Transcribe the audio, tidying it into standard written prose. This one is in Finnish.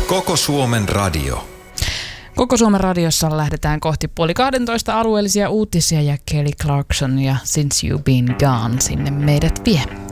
Koko Suomen radio. Koko Suomen radiossa lähdetään kohti 11:30 alueellisia uutisia ja Kelly Clarkson ja Since You've Been Gone sinne meidät vie.